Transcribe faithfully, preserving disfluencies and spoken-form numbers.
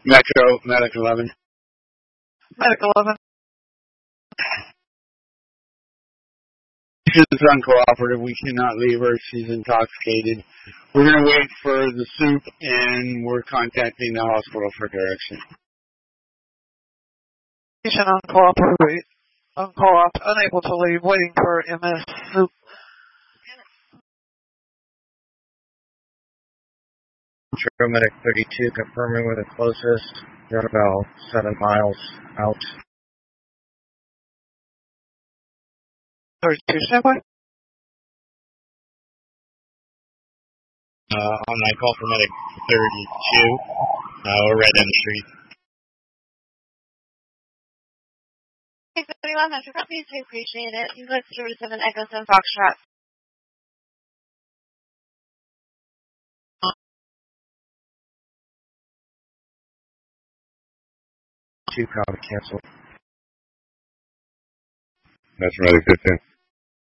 Metro, Medic eleven. Medic eleven. She's uncooperative. We cannot leave her. She's intoxicated. We're going to wait for the soup, and we're contacting the hospital for direction. Patient uncooperative. Uncooperative. Unable to leave. Waiting for M S soup. Medic thirty-two, confirming we're the closest. They're about seven miles out. thirty-two, standby. Uh, on my call for Medic thirty-two, uh, we're right down the street. six thirty-one, Metro Company, we appreciate it. You look through seven Echo seven Foxtrot. Two copy, cancel. That's Medic fifteen.